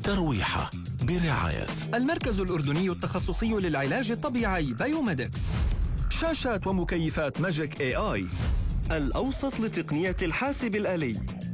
ترويحة برعاية المركز الأردني التخصصي للعلاج الطبيعي بايوميدكس. شاشات ومكيفات ماجيك AI، الأوسط لتقنية الحاسب الآلي.